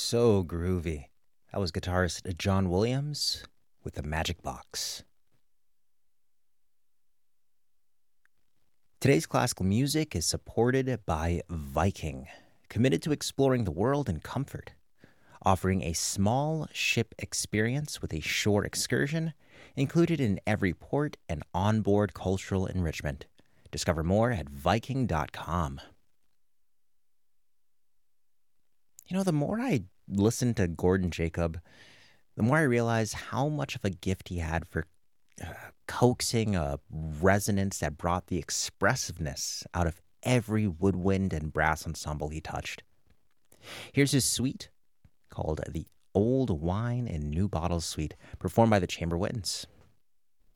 so groovy. That was guitarist John Williams with the Magic Box. Today's classical music is supported by Viking, committed to exploring the world in comfort, offering a small ship experience with a shore excursion included in every port and onboard cultural enrichment. Discover more at Viking.com. The more I listen to Gordon Jacob, the more I realize how much of a gift he had for coaxing a resonance that brought the expressiveness out of every woodwind and brass ensemble he touched. Here's his suite called the Old Wine in New Bottles Suite, performed by the Chamber Winds.